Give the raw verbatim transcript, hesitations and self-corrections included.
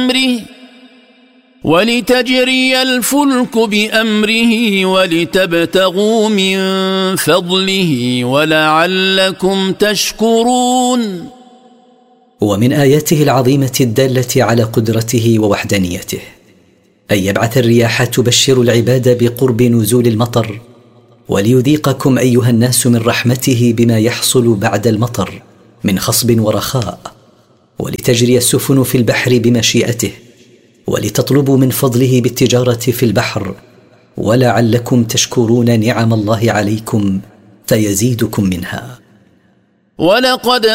ولتجري الفلك بأمره ولتبتغوا من فضله ولعلكم تشكرون. ومن آياته العظيمة الدالة على قدرته ووحدانيته أن يبعث الرياح تبشر العباد بقرب نزول المطر، وليذيقكم أيها الناس من رحمته بما يحصل بعد المطر من خصب ورخاء، ولتجري السفن في البحر بمشيئته، ولتطلبوا من فضله بالتجارة في البحر، ولعلكم تشكرون نعم الله عليكم فيزيدكم منها. ولقد